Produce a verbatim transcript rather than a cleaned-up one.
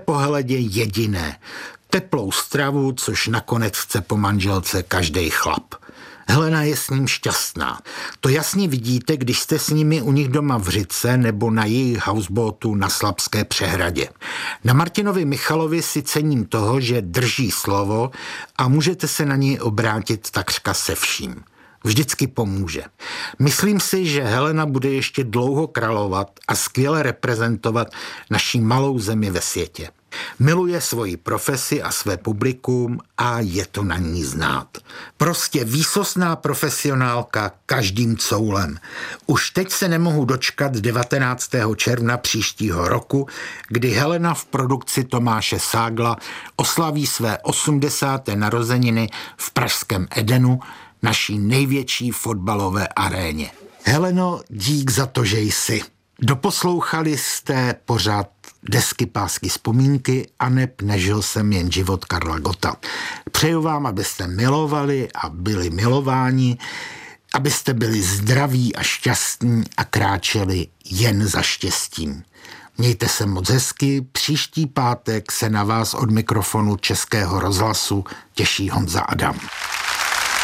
po Heledě jediné. Teplou stravu, což nakonec chce po manželce každej chlap. Helena je s ním šťastná. To jasně vidíte, když jste s nimi u nich doma v Řitce nebo na jejich houseboatu na Slapské přehradě. Na Martinovi Michalovi si cením toho, že drží slovo a můžete se na něj obrátit takřka se vším. Vždycky pomůže. Myslím si, že Helena bude ještě dlouho královat a skvěle reprezentovat naší malou zemi ve světě. Miluje svoji profesi a své publikum a je to na ní znát. Prostě výsostná profesionálka každým coulem. Už teď se nemohu dočkat devatenáctého června příštího roku, kdy Helena v produkci Tomáše Ságla oslaví své osmdesáté narozeniny v pražském Edenu, naší největší fotbalové aréně. Heleno, dík za to, že jsi. Doposlouchali jste pořád Desky, pásky, vzpomínky a neb nežil jsem jen život Karla Gotta. Přeju vám, abyste milovali a byli milováni, abyste byli zdraví a šťastní a kráčeli jen za štěstím. Mějte se moc hezky, příští pátek se na vás od mikrofonu Českého rozhlasu těší Honza Adam.